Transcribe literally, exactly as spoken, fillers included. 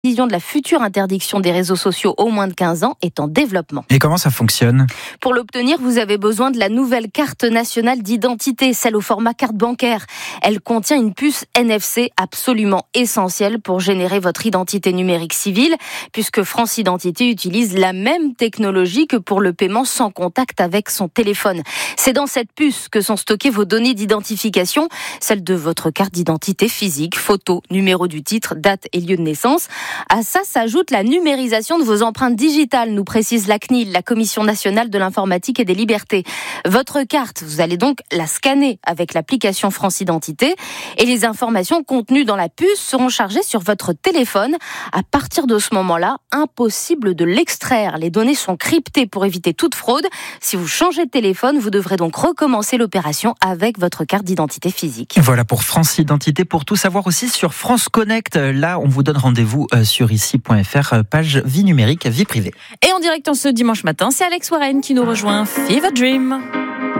décision de la future interdiction des réseaux sociaux aux moins de quinze ans est en développement. Et comment ça fonctionne ? Pour l'obtenir, vous avez besoin de la nouvelle carte nationale d'identité, celle au format carte bancaire. Elle contient une puce N F C absolument essentielle pour générer votre identité numérique civile, puisque France Identité utilise la même technologie que pour le paiement sans contact avec son téléphone. C'est dans cette puce que sont stockées vos données d'identification, celles de votre carte d'identité physique, photo, numéro du titre, date et lieu de naissance. À ça s'ajoute la numérisation de vos empreintes digitales, nous précise la C N I L, la Commission nationale de l'informatique et des libertés. Votre carte, vous allez donc la scanner avec l'application France Identité et les informations contenues dans la puce seront chargées sur votre téléphone. À partir de ce moment-là, impossible de l'extraire. Les données sont cryptées pour éviter toute fraude. Si vous changez de téléphone, vous devrez donc recommencer l'opération avec votre carte d'identité physique. Voilà pour France Identité. Pour tout savoir aussi sur France Connect, là on vous donne rendez-vous sur ici point f r, page vie numérique, vie privée. Et en direct en ce dimanche matin, c'est Alex Warren qui nous rejoint. Fever Dream.